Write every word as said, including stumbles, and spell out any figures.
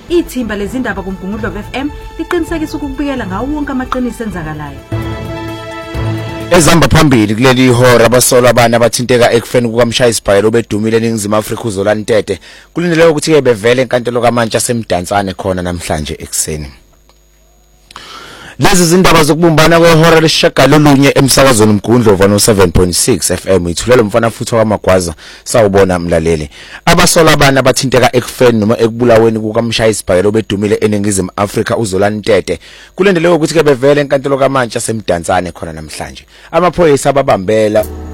Ithimba lezindaba kuMgungundlovu F M liqinisekisa ukubikela ngawo wonke amaqiniso enzakalayo. Ezamba phambili kuleli ihora abasolwa abana abathinteka ekufeni kukaMshayisibhayelo bedumile eNingizimu Afrika uZolani Ntete kulindelwe ukuthi ke bevele enkantolo kaMantshi asemdantsane khona namhlanje ekseni. Lezi zindaba zokubumbana kwehora lesishagalolunye emsakazweni uMgungundlovu no seven point six F M ithulele umfana futhi waMagwaza sawubona mlaleli. Abasolwa abana abathinteka ekufeni noma ekubulaweni kukaMshayisibhayelo bedumile eNingizimu Afrika uZolani Ntete kulindelwe ukuthi ke bevele enkantolo kaMantshi asemdantsane khona namhlanje. Amaphoyisa ababambela